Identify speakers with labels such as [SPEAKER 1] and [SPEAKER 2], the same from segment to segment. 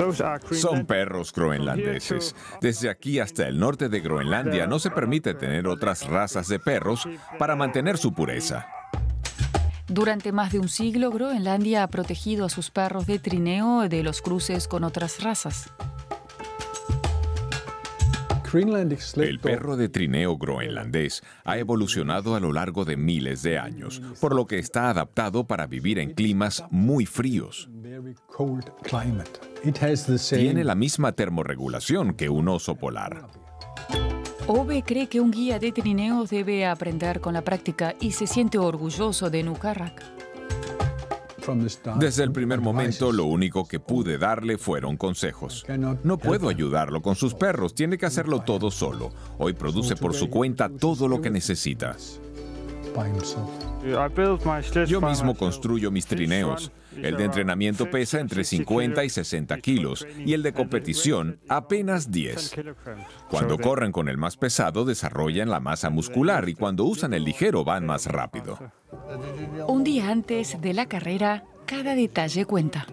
[SPEAKER 1] Son perros groenlandeses. Desde aquí hasta el norte de Groenlandia no se permite tener otras razas de perros para mantener su pureza.
[SPEAKER 2] Durante más de un siglo, Groenlandia ha protegido a sus perros de trineo de los cruces con otras razas.
[SPEAKER 1] El perro de trineo groenlandés ha evolucionado a lo largo de miles de años, por lo que está adaptado para vivir en climas muy fríos. Tiene la misma termorregulación que un oso polar.
[SPEAKER 2] Ove cree que un guía de trineos debe aprender con la práctica y se siente orgulloso de Nukarak.
[SPEAKER 1] Desde el primer momento, lo único que pude darle fueron consejos. No puedo ayudarlo con sus perros, tiene que hacerlo todo solo. Hoy produce por su cuenta todo lo que necesita. Yo mismo construyo mis trineos. El de entrenamiento pesa entre 50 y 60 kilos y el de competición apenas 10. Cuando corren con el más pesado desarrollan la masa muscular y cuando usan el ligero van más rápido.
[SPEAKER 2] Un día antes de la carrera, cada detalle cuenta.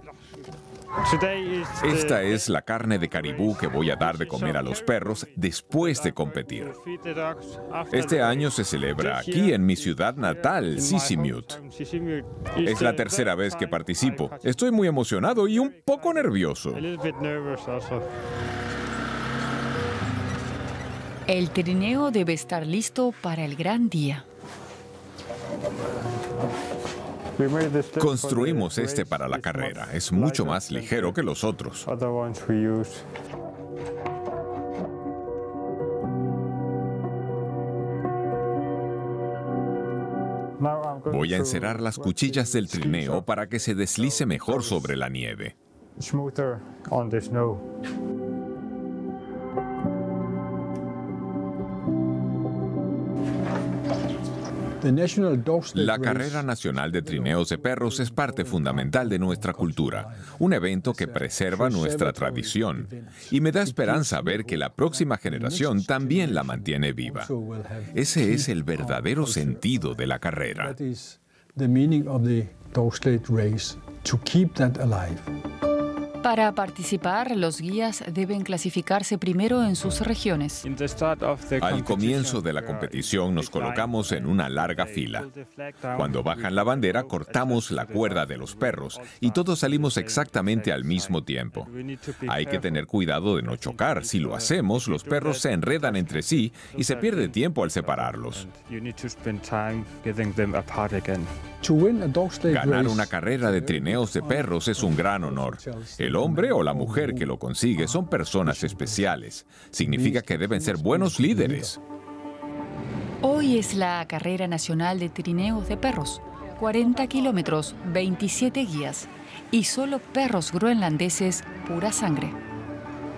[SPEAKER 1] Esta es la carne de caribú que voy a dar de comer a los perros después de competir. Este año se celebra aquí en mi ciudad natal, Sisimiut. Es la tercera vez que participo. Estoy muy emocionado y un poco nervioso.
[SPEAKER 2] El trineo debe estar listo para el gran día.
[SPEAKER 1] Construimos este para la carrera. Es mucho más ligero que los otros. Voy a encerar las cuchillas del trineo para que se deslice mejor sobre la nieve. La carrera nacional de trineos de perros es parte fundamental de nuestra cultura, un evento que preserva nuestra tradición y me da esperanza ver que la próxima generación también la mantiene viva. Ese es el verdadero sentido de la carrera.
[SPEAKER 2] Para participar, los guías deben clasificarse primero en sus regiones.
[SPEAKER 1] Al comienzo de la competición nos colocamos en una larga fila. Cuando bajan la bandera, cortamos la cuerda de los perros y todos salimos exactamente al mismo tiempo. Hay que tener cuidado de no chocar. Si lo hacemos, los perros se enredan entre sí y se pierde tiempo al separarlos. Ganar una carrera de trineos de perros es un gran honor. El hombre o la mujer que lo consigue son personas especiales. Significa que deben ser buenos líderes.
[SPEAKER 2] Hoy es la carrera nacional de trineos de perros. 40 kilómetros, 27 guías y solo perros groenlandeses pura sangre.